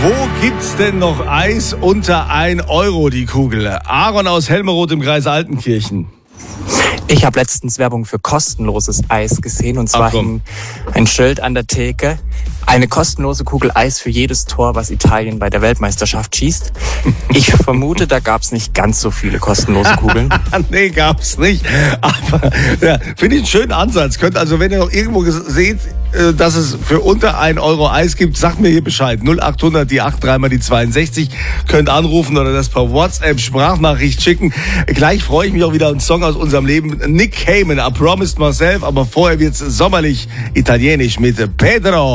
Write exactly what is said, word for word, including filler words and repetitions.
Wo gibt's denn noch Eis unter ein Euro die Kugel? Aaron aus Helmeroth im Kreis Altenkirchen. Ich habe letztens Werbung für kostenloses Eis gesehen und zwar hing ein Schild an der Theke. Eine kostenlose Kugel Eis für jedes Tor, was Italien bei der Weltmeisterschaft schießt. Ich vermute, da gab's nicht ganz so viele kostenlose Kugeln. Nee, gab's nicht. Aber ja, finde ich einen schönen Ansatz. Könnt also, wenn ihr noch irgendwo seht, dass es für unter ein Euro Eis gibt, sagt mir hier Bescheid. null achthundert, die acht, dreimal die zweiundsechzig. Könnt anrufen oder das per WhatsApp Sprachnachricht schicken. Gleich freue ich mich auch wieder auf einen Song aus unserem Leben. Nick Cayman, I Promised Myself. Aber vorher wird's sommerlich italienisch mit Pedro.